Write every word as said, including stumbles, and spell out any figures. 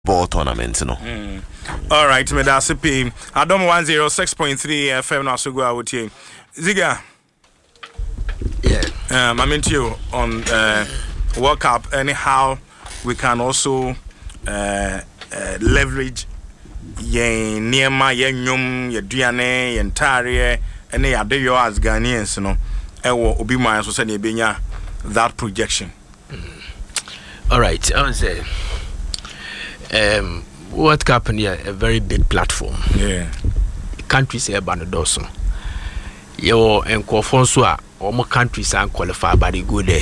ball tournament, no. Mm. All right, me that's a P. Adom one oh six point three F M now so go out here. Ziga. Yeah. Um, I'm into you on uh, World Cup. Anyhow, we can also uh, uh, leverage yen niema yen nyum ye duane yen tare ene ya de yo as Ghanaians no ewo obi man so say na ebenya that projection. Mm. All right, I would say um World Cup here a very big platform. Yeah. Countries here banodoso. Yo enkofo so a omo countries are qualified but they go there.